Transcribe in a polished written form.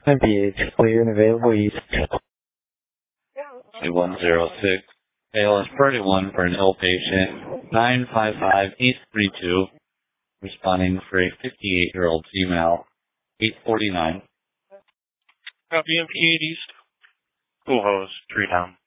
MPH, clear and available east. 106. ALS 31 for an ill patient, 955 East 32, responding for a 58-year-old female, 849. Copy MPH East. Cool hose, 3 down.